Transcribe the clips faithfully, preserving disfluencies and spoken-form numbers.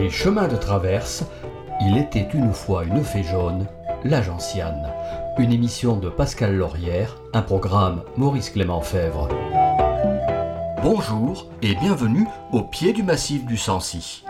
Les chemins de traverse, il était une fois une fée jaune, la gentiane. Une émission de Pascal Laurière, un programme Maurice Clément Fèvre. Bonjour et bienvenue au pied du massif du Sancy.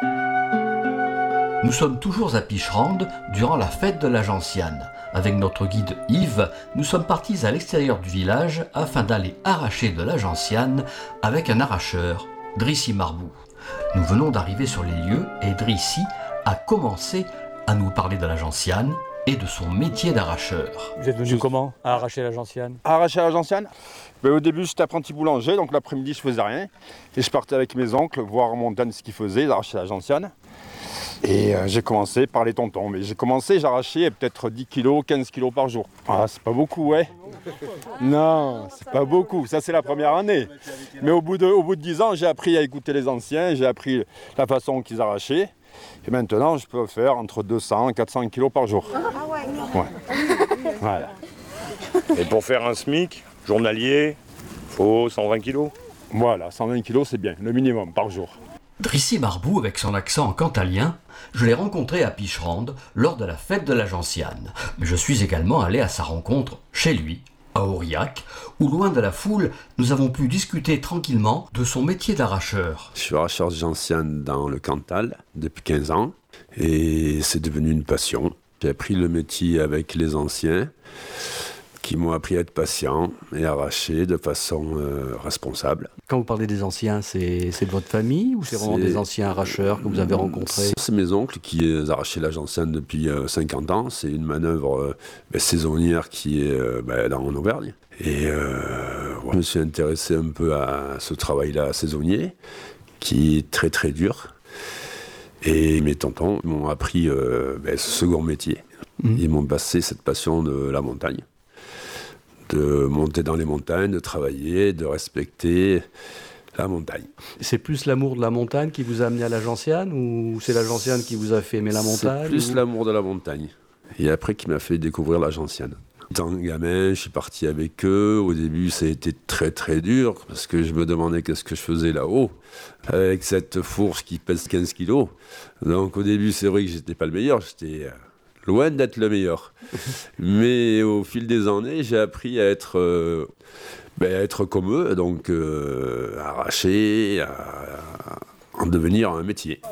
Nous sommes toujours à Picherande durant la fête de la gentiane. Avec notre guide Yves, nous sommes partis à l'extérieur du village afin d'aller arracher de la gentiane avec un arracheur, Drissy Marbou. Nous venons d'arriver sur les lieux et Drissy a commencé à nous parler de la gentiane et de son métier d'arracheur. Vous êtes venu comment à arracher la gentiane? À arracher la gentiane ben, au début j'étais apprenti boulanger, donc l'après-midi je faisais rien. Et je partais avec mes oncles voir en montagne ce qu'ils faisaient, ils arrachaient la gentiane. Et euh, j'ai commencé par les tontons. Mais j'ai commencé, j'arrachais peut-être dix kilos, quinze kilos par jour. Ah, c'est pas beaucoup, ouais. Non, c'est pas beaucoup. Ça, c'est la première année. Mais au bout de, au bout de dix ans, j'ai appris à écouter les anciens. J'ai appris la façon qu'ils arrachaient. Et maintenant, je peux faire entre deux cents et quatre cents kilos par jour. Ah ouais. Ouais. Voilà. Et pour faire un SMIC journalier, il faut cent vingt kilos. Voilà, cent vingt kilos, c'est bien, le minimum par jour. Drissy Marbou, avec son accent cantalien, je l'ai rencontré à Picherande lors de la fête de la gentiane. Mais je suis également allé à sa rencontre chez lui, à Aurillac, où loin de la foule, nous avons pu discuter tranquillement de son métier d'arracheur. Je suis arracheur de gentiane dans le Cantal depuis quinze ans et c'est devenu une passion. J'ai appris le métier avec les anciens qui m'ont appris à être patient et arracher de façon euh, responsable. Quand vous parlez des anciens, c'est, c'est de votre famille ou c'est vraiment C'est- des anciens arracheurs que vous avez rencontrés? C'est mes oncles qui euh, arrachaient la gentiane depuis euh, cinquante ans. C'est une manœuvre euh, ben, saisonnière qui est euh, ben, dans, en Auvergne. Et euh, ouais, je me suis intéressé un peu à ce travail-là saisonnier, qui est très très dur. Et mes tontons m'ont appris euh, ben, ce second métier. Mmh. Ils m'ont passé cette passion de la montagne, de monter dans les montagnes, de travailler, de respecter la montagne. C'est plus l'amour de la montagne qui vous a amené à la gentiane ou c'est la gentiane qui vous a fait aimer la montagne? C'est plus ou... l'amour de la montagne. Et après qui m'a fait découvrir la gentiane. Étant gamin, je suis parti avec eux. Au début, ça a été très très dur parce que je me demandais qu'est-ce que je faisais là-haut avec cette fourche qui pèse quinze kilos. Donc au début, c'est vrai que j'étais pas le meilleur. J'étais euh, loin d'être le meilleur. Mais au fil des années, j'ai appris à être, euh, ben, à être comme eux, donc euh, à arracher, à, à en devenir un métier.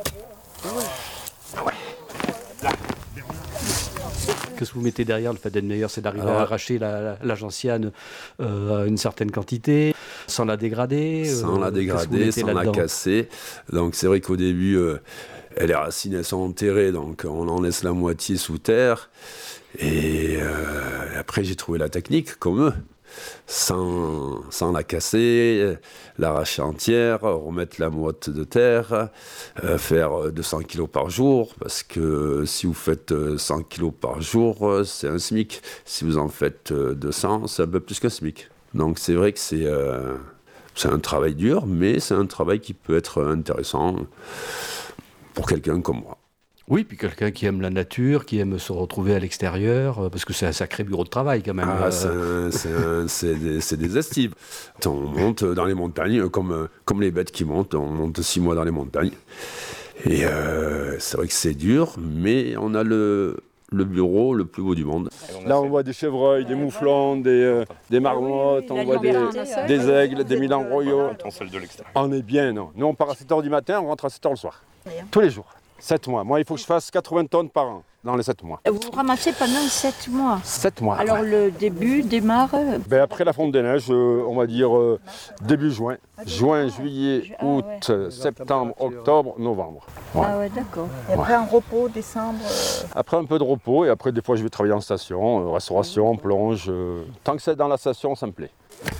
Qu'est-ce que vous mettez derrière le fait d'être meilleur? C'est d'arriver Alors, à arracher la, la, la gentiane euh, à une certaine quantité, sans la dégrader? euh, Sans la qu'est-ce que vous dégrader, mettez sans la là-dedans? casser. Donc c'est vrai qu'au début, euh, les racines elles sont enterrées, donc on en laisse la moitié sous terre. Et euh, après j'ai trouvé la technique comme eux, sans, sans la casser, l'arracher entière, remettre la moite de terre, euh, faire deux cents kilos par jour, parce que si vous faites cent kilos par jour, c'est un SMIC. Si vous en faites deux cents, c'est un peu plus qu'un SMIC. Donc c'est vrai que c'est, euh, c'est un travail dur, mais c'est un travail qui peut être intéressant pour quelqu'un comme moi. Oui, puis quelqu'un qui aime la nature, qui aime se retrouver à l'extérieur, euh, parce que c'est un sacré bureau de travail quand même. Ah, euh, c'est, un- c'est, un- c'est des, c'est des estives. On monte dans les montagnes, comme, comme les bêtes qui montent, on monte six mois dans les montagnes. Et euh, c'est vrai que c'est dur, mais on a le, le bureau le plus beau du monde. Là, on voit des chevreuils, des mouflons, des, euh, des marmottes, on voit des, des aigles, des milans royaux. Ton seul de l'extérieur. On est bien, non. Nous, on part à sept heures du matin, on rentre à sept heures le soir. Tous les jours. sept mois. Moi, il faut que je fasse quatre-vingts tonnes par an dans les sept mois. Vous ramassez pendant sept mois. sept mois. Alors ouais. le début démarre. euh, Ben, après la fonte des neiges, euh, on va dire euh, début juin. Juin, juillet, Ah, août, ouais. euh, septembre, octobre, novembre. Ouais. Ah ouais, d'accord. Et après un repos, décembre. euh, Après un peu de repos et après des fois je vais travailler en station, euh, restauration, plonge. euh, tant que c'est dans la station, ça me plaît.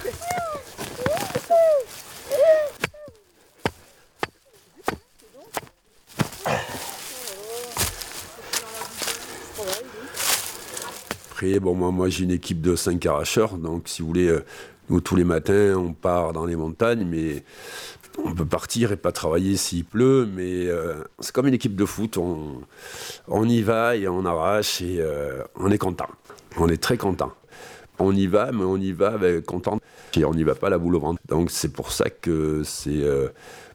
Après, bon, moi, moi j'ai une équipe de cinq arracheurs, donc si vous voulez, euh, nous tous les matins, on part dans les montagnes, mais on peut partir et pas travailler s'il pleut, mais euh, c'est comme une équipe de foot, on, on y va et on arrache et euh, on est content, on est très content. On y va, mais on y va avec content et on n'y va pas la boule au ventre. Donc c'est pour ça que c'est... Euh,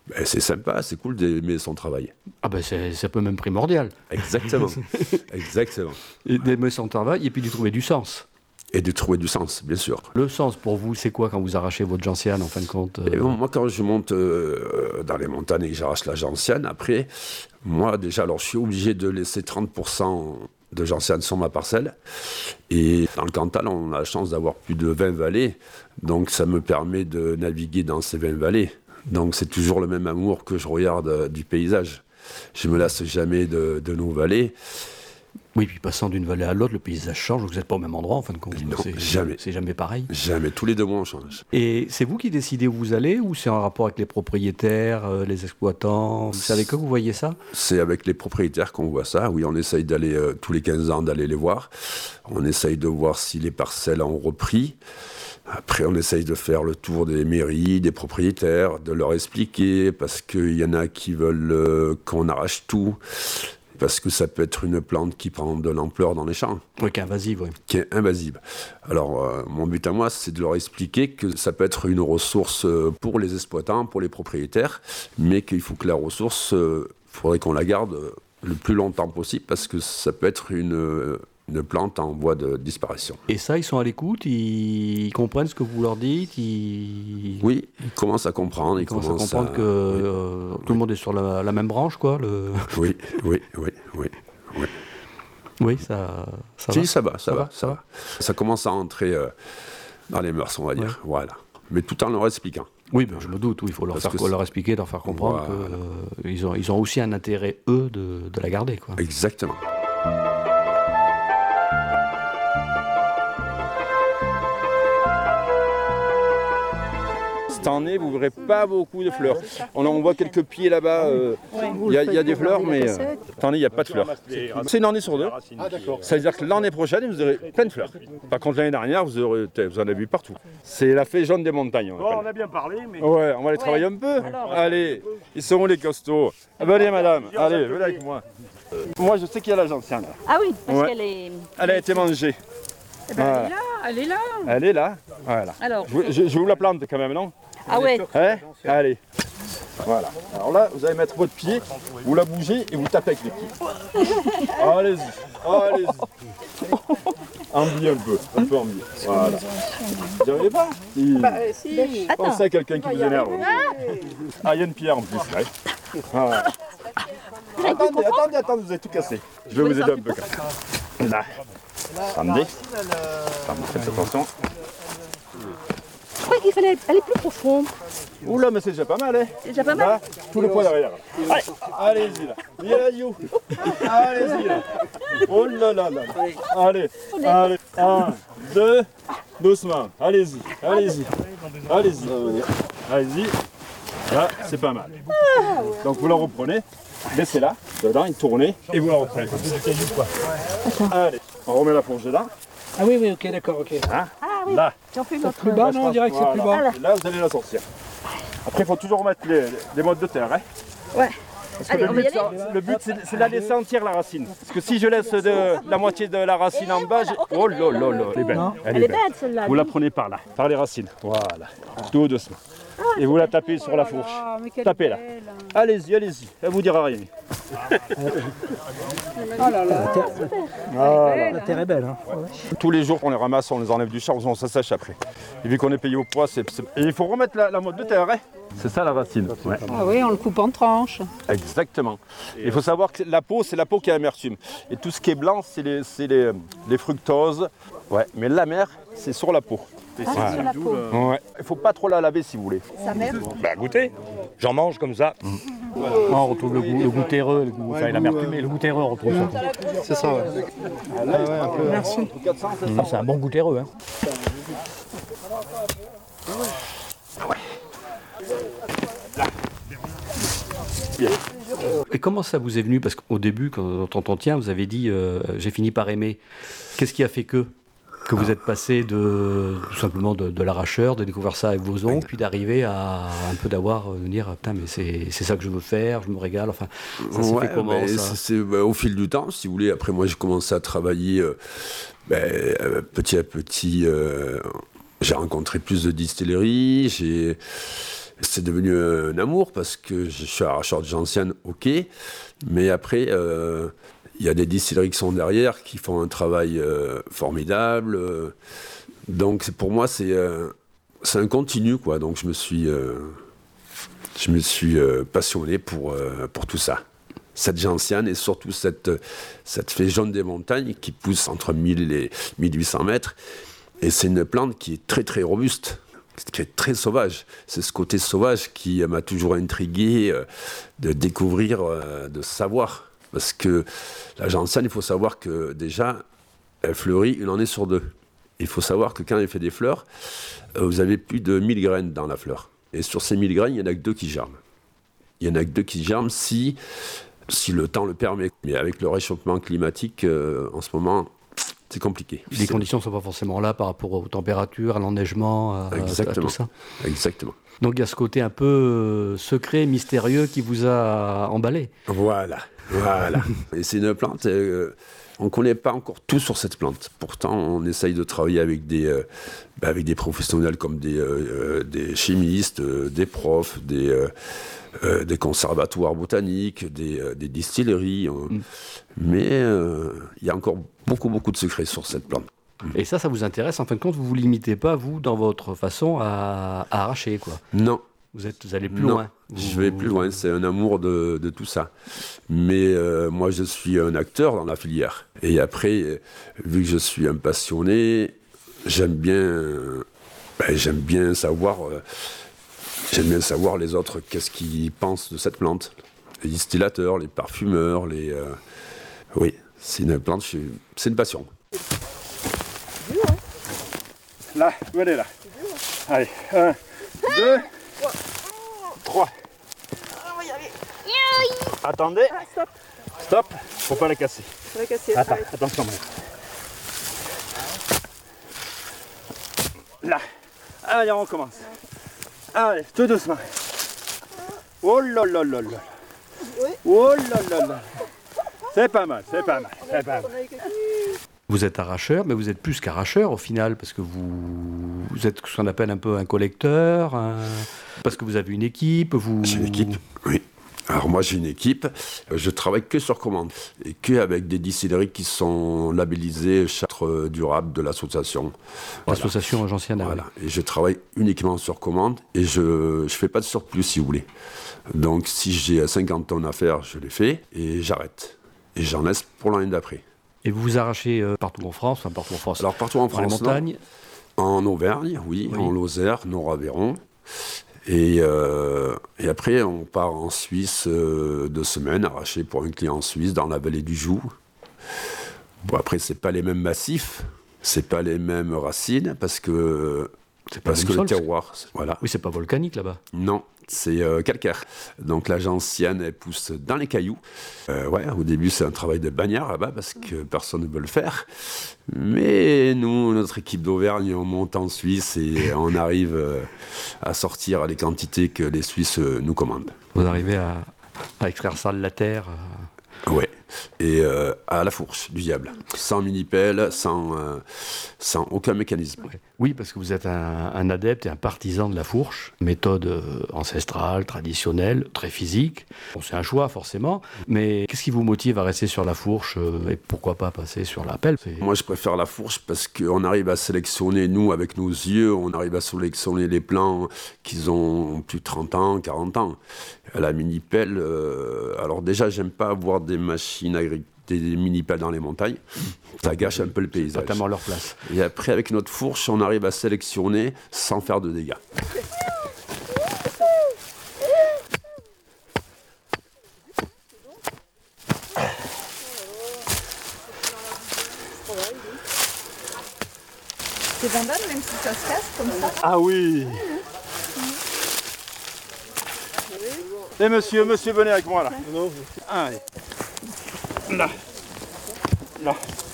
Ben, c'est sympa, c'est cool d'aimer son travail. Ah ben c'est, c'est un peu même primordial. Exactement. Exactement. Et d'aimer son travail et puis d'y trouver du sens. Et de trouver du sens, bien sûr. Le sens pour vous, c'est quoi quand vous arrachez votre gentiane en fin de compte euh... Et bon, moi, quand je monte euh, dans les montagnes et que j'arrache la gentiane, après, moi déjà, alors je suis obligé de laisser trente pour cent de gentiane sur ma parcelle. Et dans le Cantal, on a la chance d'avoir plus de vingt vallées. Donc ça me permet de naviguer dans ces vingt vallées. Donc c'est toujours le même amour que je regarde euh, du paysage. Je me lasse jamais de, de nos vallées. Oui, puis passant d'une vallée à l'autre, le paysage change, vous n'êtes pas au même endroit en fin de compte. Non, c'est, jamais. C'est jamais pareil. Jamais, tous les deux mois on change. Et c'est vous qui décidez où vous allez ou c'est en rapport avec les propriétaires, euh, les exploitants? C'est avec eux que vous voyez ça? C'est avec les propriétaires qu'on voit ça. Oui, on essaye d'aller euh, tous les quinze ans d'aller les voir. On essaye de voir si les parcelles ont repris. Après, on essaye de faire le tour des mairies, des propriétaires, de leur expliquer, parce qu'il y en a qui veulent euh, qu'on arrache tout, parce que ça peut être une plante qui prend de l'ampleur dans les champs. Oui, qui est invasive, oui. Qui est invasive. Alors, euh, mon but à moi, c'est de leur expliquer que ça peut être une ressource pour les exploitants, pour les propriétaires, mais qu'il faut que la ressource, il euh, faudrait qu'on la garde le plus longtemps possible, parce que ça peut être une... Euh, une plante en voie de disparition. Et ça, ils sont à l'écoute, ils, ils comprennent ce que vous leur dites, ils... Oui, ils commencent à comprendre. Ils, ils commencent commencent à comprendre à... que oui. euh, tout oui. le monde est sur la, la même branche, quoi. Le... Oui, oui, oui, oui, oui. Oui, ça, ça si, va. ça va, ça, ça va, va, ça va. Ça commence à entrer euh, dans les mœurs, on va dire. Ouais. Voilà. Mais tout en leur expliquant. Oui, ben, je me doute, oui, il faut leur, faire, leur expliquer, leur faire comprendre voilà. qu'ils euh, ont, ils ont aussi un intérêt, eux, de, de la garder, quoi. Exactement. Cette année, vous ne verrez pas beaucoup de fleurs. On en voit quelques pieds là-bas. Il euh, y, y a des fleurs, mais euh, cette année, il n'y a pas de fleurs. C'est une année sur deux. Ça veut dire que l'année prochaine, vous aurez plein de fleurs. Par contre, l'année dernière, vous, aurez, vous en avez vu partout. C'est la fée jaune des montagnes. On, bon, on a bien parlé, mais... Ouais, on va les travailler un peu. Alors, allez, ils sont où les costauds? Ah ben allez, madame, allez, venez avec moi. Moi, je sais qu'il y a la gentiane là. Ah oui, parce ouais. qu'elle est... Elle a été mangée. Eh ben, voilà. Elle est là, elle est là. Elle est là. Voilà. Alors, je, je, je vous la plante quand même, non? Ah ouais. Hein? Allez. Voilà. Alors là, vous allez mettre votre pied, vous la bougez et vous tapez avec les pieds. Allez-y. Allez-y. Embille un peu. Un peu embille. Voilà. Vous n'y arrivez pas? Si. Bah, euh, si. Pensez à quelqu'un qui vous énerve. Ah, il y a une pierre en plus là. Voilà. Attendez, attendez, attendez, vous avez tout cassé. Je vais vous aider un peu quand même. Là. Attendez. Attendez, faites attention. Je crois qu'il fallait aller plus profond. Oula, mais c'est déjà pas mal, hein? C'est déjà pas mal. Là, tout le poids derrière. Allez, allez-y là. Viens you. Allez-y là. Oh là là là. Allez, allez. Un, deux, doucement. Allez-y, allez-y. Allez-y. Allez-y. Là, c'est pas mal. Donc vous la reprenez, laissez-la, dedans, il tourne et vous la reprenez. Allez, on remet la fourche dedans. Ah oui, oui, ok, d'accord, ok. Hein? Ah oui, là. c'est plus bas, non, on dirait que c'est plus bas. Et là, vous allez la sortir. Après, il faut toujours remettre les, les mottes de terre. Hein? Ouais. Parce que Allez, le on va but, y aller. le but, c'est, c'est de la laisser entière la racine. Parce que si je laisse de, la moitié de la racine en bas, j'ai... oh là là là, elle est belle. Elle est belle celle-là. Vous la prenez par là, par les racines. Voilà, tout doucement. Et vous la tapez sur la fourche. Tapez là. Allez-y, allez-y. Elle vous dira rien. Oh là là. Voilà. La terre est belle. Hein. Tous les jours, on les ramasse, on les enlève du champ, on s'assèche après. Et vu qu'on est payé au poids, c'est, c'est... Et il faut remettre la, la motte de terre. Hein. C'est ça la racine. Ouais. Ah oui, on le coupe en tranches. Exactement. Il faut savoir que la peau, c'est la peau qui a amertume. Et tout ce qui est blanc, c'est les, c'est les, les fructoses. Ouais. Mais l'amer, c'est sur la peau. Ah, c'est sur la peau. Ouais. Il ne faut pas trop la laver si vous voulez. Sa mère. Bah goûtez, j'en mange comme ça. Mmh. Moi, on retrouve le goût, le goût terreux, le goût, enfin, l'amertume, mais le goût terreux, on retrouve ça. C'est ça, ouais. Ah, là, ouais, un peu. Merci. Mmh, c'est un bon goût terreux. Hein. Bien. Et comment ça vous est venu? Parce qu'au début, quand on t'entretient, vous avez dit euh, j'ai fini par aimer. Qu'est-ce qui a fait que que vous êtes passé de tout simplement de, de l'arracheur, de découvrir ça avec vos oncles, puis d'arriver à un peu d'avoir de dire putain mais c'est, c'est ça que je veux faire, je me régale. Enfin, ça s'est ouais, fait comment ben, ça c'est, c'est, ben, au fil du temps, si vous voulez. Après, moi, j'ai commencé à travailler euh, ben, euh, petit à petit. Euh, j'ai rencontré plus de distilleries. J'ai c'est devenu un amour parce que je suis arracheur de gentiane, ok, mais après, il euh, y a des distilleries qui sont derrière, qui font un travail euh, formidable. Euh, donc pour moi, c'est, euh, c'est un continu, quoi. Donc je me suis, euh, je me suis euh, passionné pour, euh, pour tout ça. Cette gentiane et surtout cette, cette fée jaune des montagnes qui pousse entre mille et mille huit cents mètres. Et c'est une plante qui est très très robuste, qui est très sauvage. C'est ce côté sauvage qui m'a toujours intrigué, euh, de découvrir, euh, de savoir. Parce que la gentiane, il faut savoir que déjà, elle fleurit une année sur deux. Il faut savoir que quand elle fait des fleurs, euh, vous avez plus de mille graines dans la fleur. Et sur ces mille graines, il n'y en a que deux qui germent. Il n'y en a que deux qui germent si, si le temps le permet. Mais avec le réchauffement climatique, euh, en ce moment, c'est compliqué. Les c'est... conditions ne sont pas forcément là par rapport aux températures, à l'enneigement, à, à tout ça. Exactement. Donc il y a ce côté un peu euh, secret, mystérieux qui vous a emballé. Voilà, voilà. Et c'est une plante, euh, on ne connaît pas encore tout sur cette plante. Pourtant, on essaye de travailler avec des, euh, bah, avec des professionnels comme des, euh, des chimistes, euh, des profs, des, euh, euh, des conservatoires botaniques, des, euh, des distilleries. Euh, mm. Mais il euh, y a encore beaucoup, beaucoup de secrets sur cette plante. Et ça, ça vous intéresse? En fin de compte, vous ne vous limitez pas, vous, dans votre façon, à, à arracher, quoi. Non. Vous, êtes, vous allez plus non. loin. Vous... Je vais plus loin, c'est un amour de, de tout ça. Mais euh, moi, je suis un acteur dans la filière. Et après, vu que je suis un passionné, j'aime bien, euh, ben, j'aime bien savoir... Euh, j'aime bien savoir les autres, qu'est-ce qu'ils pensent de cette plante. Les distillateurs, les parfumeurs, les... Euh, oui, c'est une plante, je, c'est une passion. Là, venez là. Allez, un, deux, trois. Attendez. Stop. Stop. Faut pas la casser. Faut la casser. Attends, attention. Là. Allez, on recommence. Allez, tout doucement. Oh là là là là. Oh là là là. C'est pas mal, c'est pas mal, c'est pas mal. Vous êtes arracheur, mais vous êtes plus qu'arracheur au final, parce que vous, vous êtes ce qu'on appelle un peu un collecteur, un... parce que vous avez une équipe, vous... J'ai une équipe, oui. Alors moi j'ai une équipe, je travaille que sur commande, et que avec des distilleries qui sont labellisées châtre durable de l'association. L'association voilà. Gentiane. Voilà, et je travaille uniquement sur commande, et je ne fais pas de surplus si vous voulez. Donc si j'ai cinquante tonnes à faire, je les fais, et j'arrête. Et j'en laisse pour l'année d'après. Et vous vous arrachez euh, partout en France, enfin partout en France. Alors partout en France, dans les montagnes. Non. En Auvergne, oui, oui, en Lozère, Nord-Aveyron. Et, euh, et après, on part en Suisse euh, deux semaines, arraché pour un client en Suisse dans la vallée du Joux. Bon, après, c'est pas les mêmes massifs, c'est pas les mêmes racines, parce que, c'est pas parce le, que sol, le terroir, c'est... voilà. Oui, c'est pas volcanique là-bas. Non. C'est euh, calcaire. Donc la gentiane, elle pousse dans les cailloux. Euh, ouais, au début, c'est un travail de bagnard là-bas parce que personne ne veut le faire. Mais nous, notre équipe d'Auvergne, on monte en Suisse et on arrive euh, à sortir les quantités que les Suisses euh, nous commandent. Vous arrivez à, à extraire ça de la terre euh... Ouais. Et euh, à la fourche du diable, sans mini-pelle, sans, euh, sans aucun mécanisme. Ouais. Oui, parce que vous êtes un, un adepte et un partisan de la fourche, méthode euh, ancestrale, traditionnelle, très physique. Bon, c'est un choix forcément, mais qu'est-ce qui vous motive à rester sur la fourche euh, et pourquoi pas passer sur la pelle? C'est... Moi, je préfère la fourche parce qu'on arrive à sélectionner, nous, avec nos yeux, on arrive à sélectionner les plants qui ont plus de trente ans, quarante ans. La mini-pelle, euh, alors déjà, j'aime pas avoir des machines agricoles, des mini-pelles dans les montagnes. Ça gâche un peu le paysage. C'est totalement leur place. Et après, avec notre fourche, on arrive à sélectionner sans faire de dégâts. C'est bandable même si ça se casse comme ça? Ah oui. Et monsieur, monsieur, venez avec moi là. Non. Allez. Là. Là.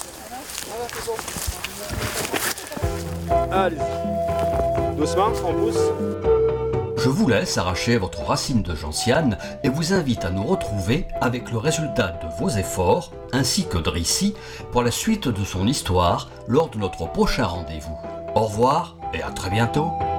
Allez-y. Doucement, on pousse. Je vous laisse arracher votre racine de gentiane et vous invite à nous retrouver avec le résultat de vos efforts, ainsi que de Rissy, pour la suite de son histoire lors de notre prochain rendez-vous. Au revoir et à très bientôt.